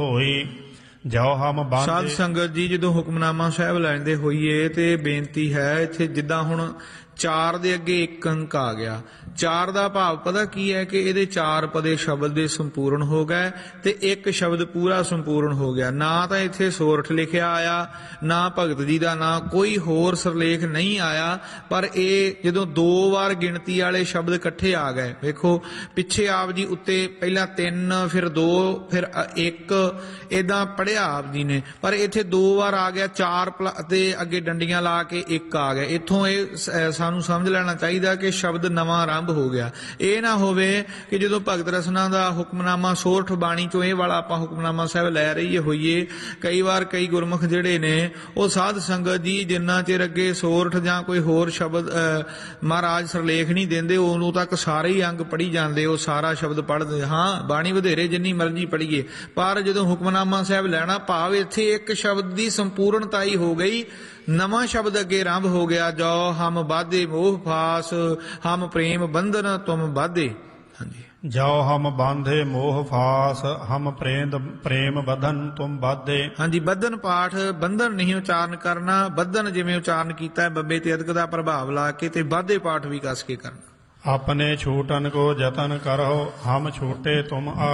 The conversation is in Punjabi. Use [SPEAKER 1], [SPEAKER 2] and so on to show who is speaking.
[SPEAKER 1] ਹੋਈ ਜਾਓ ਹਮ
[SPEAKER 2] ਸਾਧ
[SPEAKER 1] ਬਾਂਧੇ।
[SPEAKER 2] ਸੰਗਤ ਜੀ ਜਦੋਂ ਹੁਕਮਨਾਮਾ ਸਾਹਿਬ ਲੈਂਦੇ ਹੋਈਏ ਤੇ ਬੇਨਤੀ ਹੈ ਇੱਥੇ ਜਿੱਦਾਂ ਹੁਣ 4 ਦੇ ਅੱਗੇ 1 ਅੰਕ ਆ ਗਿਆ। 4 ਦਾ ਭਾਵ ਪਤਾ ਕੀ ਹੈ ਕਿ ਇਹਦੇ 4 ਪਦੇ ਸ਼ਬਦ ਦੇ ਸੰਪੂਰਨ ਹੋ ਗਏ ਤੇ 1 ਸ਼ਬਦ ਪੂਰਾ ਸੰਪੂਰਨ ਹੋ ਗਿਆ। ਨਾ ਤਾਂ ਇੱਥੇ ਸੋਰਠ ਲਿਖਿਆ ਆਇਆ, ਨਾ ਭਗਤ ਜੀ ਦਾ ਨਾਂ, ਕੋਈ ਹੋਰ ਸਿਰਲੇਖ ਨਹੀਂ ਆਇਆ। ਪਰ ਇਹ ਜਦੋਂ 2 ਵਾਰ ਗਿਣਤੀ ਵਾਲੇ ਸ਼ਬਦ ਇਕੱਠੇ ਆ ਗਏ, ਵੇਖੋ ਪਿੱਛੇ ਆਪ ਜੀ ਉੱਤੇ ਪਹਿਲਾਂ 3 ਫਿਰ 2 ਫਿਰ 1 ਏਦਾਂ ਪੜ੍ਹਿਆ ਆਪ ਜੀ ਨੇ, ਪਰ ਇੱਥੇ 2 ਵਾਰ ਆ ਗਿਆ 4 ਤੇ ਅੱਗੇ ਡੰਡੀਆਂ ਲਾ ਕੇ 1 ਆ ਗਿਆ। ਇੱਥੋਂ ਇਹ ਸਾਨੂੰ ਸਮਝ ਲੈਣਾ ਚਾਹੀਦਾ ਕਿ ਸ਼ਬਦ ਨਵਾਂ ਆਰੰਭ ਹੋ ਗਿਆ। ਇਹ ਨਾ ਹੋਵੇ ਕਿ ਜਦੋਂ ਭਗਤ ਰਸਨਾ ਦਾ ਹੁਕਮਨਾਮਾ ਸੋਰਠ ਬਾਣੀ ਚੋਂ ਇਹ ਵਾਲਾ ਆਪਾਂ ਹੁਕਮਨਾਮਾ ਸਾਹਿਬ ਲੈ ਰਹੀਏ ਹੋਈਏ, ਕਈ ਵਾਰ ਕਈ ਗੁਰਮੁਖ ਜਿਹੜੇ ਨੇ ਉਹ ਸਾਧ ਸੰਗਤ ਜੀ ਜਿੰਨਾ ਚਿਰ ਅੱਗੇ ਸੋਰਠ ਜਾਂ ਕੋਈ ਹੋਰ ਸ਼ਬਦ ਮਹਾਰਾਜ ਸਿਰਲੇਖ ਨਹੀਂ ਦਿੰਦੇ ਉਦੋਂ ਤੱਕ ਸਾਰੇ ਹੀ ਅੰਗ ਪੜ੍ਹੀ ਜਾਂਦੇ, ਉਹ ਸਾਰਾ ਸ਼ਬਦ ਪੜ੍ਹਦੇ। ਹਾਂ ਬਾਣੀ ਵਧੇਰੇ ਜਿੰਨੀ ਮਰਜ਼ੀ ਪੜ੍ਹੀਏ, ਪਰ ਜਦੋਂ ਹੁਕਮਨਾਮਾ ਸਾਹਿਬ ਲੈਣਾ ਭਾਵ ਇੱਥੇ 1 ਸ਼ਬਦ ਦੀ ਸੰਪੂਰਨਤਾ ਹੀ ਹੋ ਗਈ, ਨਵਾਂ ਸ਼ਬਦ ਅੱਗੇ ਆਰੰਭ ਹੋ ਗਿਆ। ਜੋ ਹਮ ਬਾਧੇ ਮੋਹ ਫਾਸ ਹਮ ਪ੍ਰੇਮ ਬੰਧਨ ਤੁਮ ਬਾਧੇ। ਹਾਂਜੀ,
[SPEAKER 1] ਜਾਓ ਹਮ ਬਾਂਧੇ ਮੋਹ ਫਾਸ ਹਮ ਪ੍ਰੇਮ ਬਧਨ ਤੁਮ ਬਾਧੇ।
[SPEAKER 2] ਹਾਂਜੀ, ਬੱਧਨ ਪਾਠ ਬੰਧਨ ਨਹੀਂ ਉਚਾਰਨ ਕਰਨਾ, ਬੱਧਨ ਜਿਵੇਂ ਉਚਾਰਨ ਕੀਤਾ ਹੈ ਬੱਬੇ ਤੇ ਅਦਕ ਦਾ ਪ੍ਰਭਾਵ ਲਾ ਕੇ, ਤੇ ਬਾਧੇ ਪਾਠ ਵੀ ਕੱਸ ਕੇ ਕਰਨਾ।
[SPEAKER 1] ਆਪਣੇ ਛੂਟਨ ਕੋ ਜਤਨ ਕਰੋ ਹਮ ਛੂਟੇ ਤੁਮ